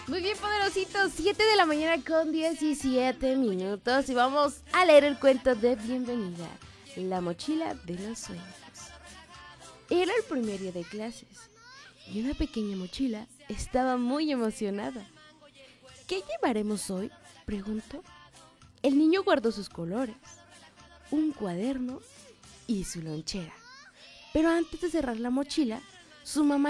Muy bien, poderositos, 7 de la mañana con 17 minutos y vamos a leer el cuento de bienvenida, La mochila de los sueños. Era el primer día de clases y una pequeña mochila estaba muy emocionada. ¿Qué llevaremos hoy?, preguntó. El niño guardó sus colores, un cuaderno y su lonchera. Pero antes de cerrar la mochila, su mamá